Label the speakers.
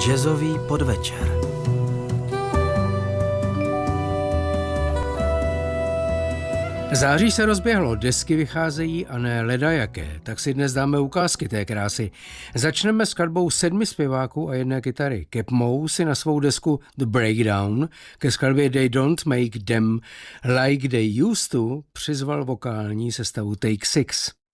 Speaker 1: Jazzový podvečer.
Speaker 2: Září se rozběhlo, desky vycházejí a ne ledajaké, tak si dnes dáme ukázky té krásy. Začneme skladbou 7 zpěváků a 1 kytary. Cap Moe si na svou desku The Breakdown ke skladbě They Don't Make Them Like They Used To přizval vokální sestavu Take 6.